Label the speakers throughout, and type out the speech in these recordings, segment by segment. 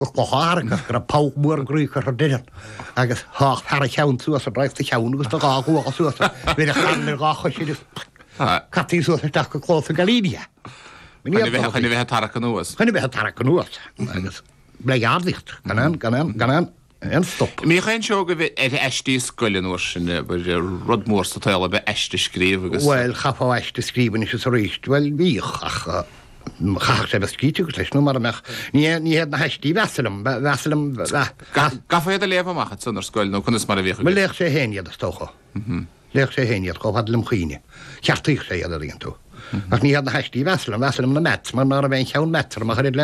Speaker 1: chláir gur a pá mór grú chu duan agus thach thar cheann suas a breist cheann agus gáú a suasa bhí a chanar gácha si catí suas deach go chlósa galínia.
Speaker 2: Chna bheith tar an nuas.
Speaker 1: Chna bheith tar an nuas agus ble ardicht gan an stop.
Speaker 2: Mí chéin seo go bheith eistí scoilin uair sin rudmór sa taile bheith eiste scríb agus.
Speaker 1: Well, chafá eiste scríban is a réist, well bhích ach chach sé bheith scríte go leis nó mar amach ní héad na heistí Veselum.
Speaker 2: Gafaid a léh amachchat sunar scoil nó chunas mar a bhícha.
Speaker 1: Well, léch sé héiad a stocha. Léch sé héiad go hadlim chuoine. Chearttíich sé a ríon tú. Ach ní héad na heistí Veselum na met, mar a bhein cheann metr, mar chuid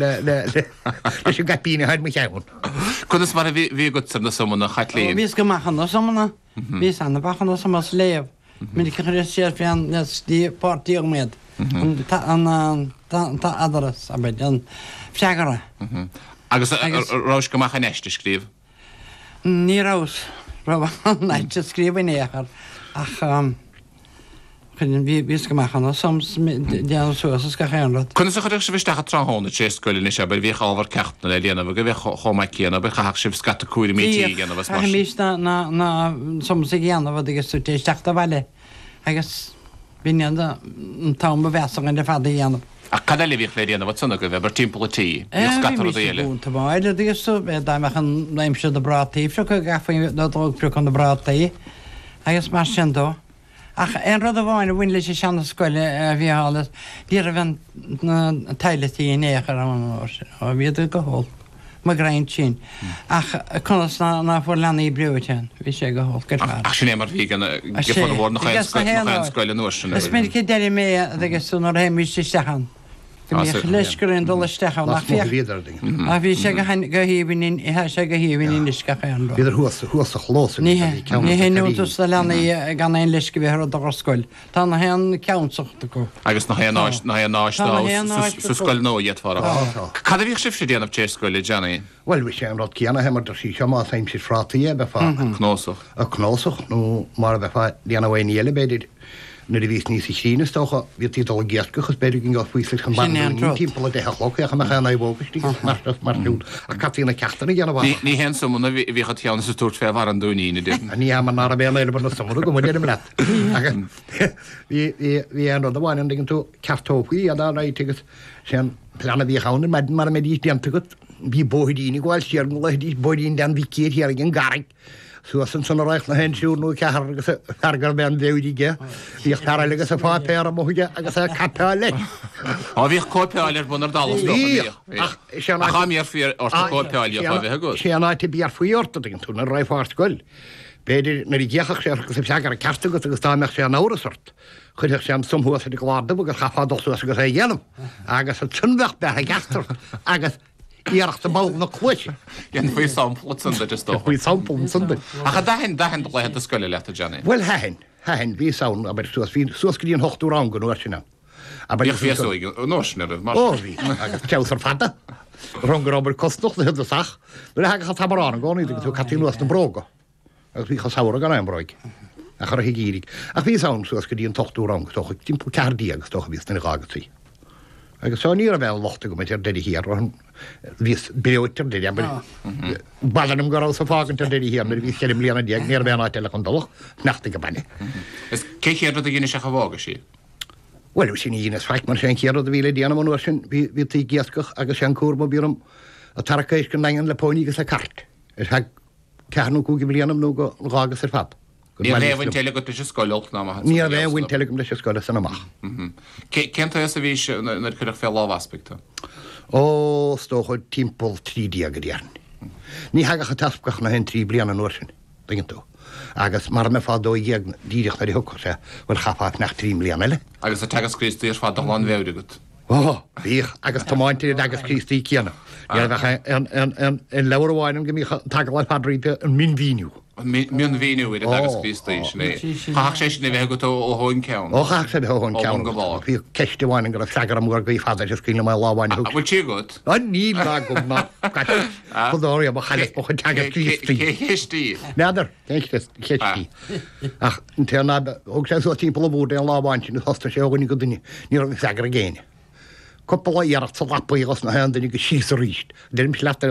Speaker 1: leis an gapíine haid me cheann.
Speaker 2: Chunas mar a bhí go na samna chatlíon.
Speaker 3: Vís go machchan na samna, vís anna bachan na samas léh. Minic chuir sé fian tí pártíí méad. An adras a beit an fiagara.
Speaker 2: Agus rás go machchan eiste scríb?
Speaker 3: Ní rás ra neite scríban échar ach vís go machchan sams dean suas go chéanrad.
Speaker 2: Chnas a chuir sé bhisteach tráthána sé scoilin is se be bhí ábhar cechtna le léanamh go bheith chomá céanana be chaach sibh scata cuair mí ganamh mar.
Speaker 3: Mís na som sé géanamh agus tú téisteachta bhile agus bhíine an tám bhheasang an de fada dhéanamh.
Speaker 2: A cad le bhíh le déanamh sanna go bheith bar timpplatíí scatar a dhéile.
Speaker 3: Bhile agus daimach an leimse de bratíí fre go gafaí dógbrú an de bratíí agus mar sin dó. Ach an rud a bháin a bhain leis sé seanna scoile a bhí hálas dí a bhain teiletíí échar a bhíad go hol. Ma grain sin. Ach chunas ná fór lenaí breútein, bhí sé go hol go fearr.
Speaker 2: Ach sin mar bhí gan gifon bhór nach scoile nuair.
Speaker 3: Is mé cé déir mé agus sú nó réimí sé stechan. Leisgurín dul stechan nach fé. A bhí sé go híhín sé go híhín isca an.
Speaker 1: Bhíidir thuas a chlós.
Speaker 3: Ní héútas a lenaí gan éon leisce bhé a scoil. Tá na héan ceansaachta go.
Speaker 2: Agus na náis sa scoil nóiad far. Cad a bhíh sib sé déanamh té scoile Johnny?
Speaker 1: Well, bhí sé an rud céanna heimar sí se má saim si frátaí be fá.
Speaker 2: Chnósach.
Speaker 1: A chnósach nó mar bheith fá déanahhain éile beidir na a vís níos síne stocha vi títá gearcuchas beidir gin gáfuisle chu timppla de helocha me chana bógastí marú a capína ceachtainna gana bh.
Speaker 2: Ní hen samna bhí teanna sa túirt feh an dúíine de.
Speaker 1: Ní man ná bé le na sam go dé le. Bhí an a bháin gin tú ceartópaí a dá ráitigus sé plana bhí chána me mar mé dí deantagat bhí bóidíine gáil siar le dí bóidín den bhí céir ar gin garig. Suasan san reich na hen siúrnú ce hargar ben bhéige, bhíh tar legus a fápé a móide agus a capáile.
Speaker 2: Á bhíh cópeáir bunar dalas chaíar fi cópeáil bheit go.
Speaker 1: Sé anáte bíar faoorta gin túna raifáart goil. Beidir na í ggéach sé agus segar a ceartta go agus táimeach sé an árasort. Chuideach sé an sumhuasa de gláda agus chaádochtú agus é dhéanam, agus a tunbheach be a gastar agus íarachta bá na chuise.
Speaker 2: Gan faoi sampla sunda just dó.
Speaker 1: Faoi sampla sunda.
Speaker 2: A dahin le a scoile leta Johnny.
Speaker 1: Well hain bhí saon a suascaíon hochtú rang go nuair sinna. A bhí
Speaker 2: nóisnar mar.
Speaker 1: Ó bhí agus tear fada. Rangur obair costoch na head sach, le ha a tamarán gáí tú catíúas na bróga. Agus bhí chasára gan an broig. A chu higírig. A bhí saon suascaíon tochtú rang tocha timp cardí agus tocha vís na gágatí. Agus sá ní a bheith lochta go ar déidir híar vís beoitar déir ballanm go sa fágantar déidir híar na bhí chelim líanana déag níar bheanna teile an dulach nachta go banne.
Speaker 2: Is céchéad a gine se bhága sí?
Speaker 1: Well sin ínas feic mar sé chéad a bhíle déanamú sin bhí tí giascach agus sé an cuarma bíram a tarcéis go nagan le pónígus a cart. Is ha ceanú cúgi blianam nó go rágus ar fab.
Speaker 2: Ní bhhain teile go sé scoilt ná.
Speaker 1: Ní a bheith telegum leis scoile san amach.
Speaker 2: Cénta a bhí na chuidir fé láh aspecta?
Speaker 1: Ó stócha timppol 3D a go dhéarn. Ní hagacha taspgach na hen 3 blian an nuair sin, dagin tú. Agus mar me fá dó dhéag díireach ar thucha sé bhfuil chaáach nach 3 blian eile.
Speaker 2: Agus a tegas Christí ar fád an bhéide go.
Speaker 1: Ó, bhíh agus tomáintir agus Christí céanna. an leabharháinm go mí tagáil padríte an min víniu.
Speaker 2: Mion víniu idir agus Christí sinné. Chaach sé sinna bheith go ó háin ceann.
Speaker 1: Ó chaach sé háin ceann go bhá. Bhí ceistehhain go fegar am mór go fada is cíine mai láháin.
Speaker 2: Bhfuil tí gut?
Speaker 1: Ní lá go ná chudáir a chaile po tag Christí.
Speaker 2: Chéistí.
Speaker 1: Neidir chéistí. Ach teanna ó sé timppla búda an láháin sin hosta sé óganí go duine ní fegar a géine. Coppla iarach sa lappa í os na hen den go síos a ríist. Dem slecht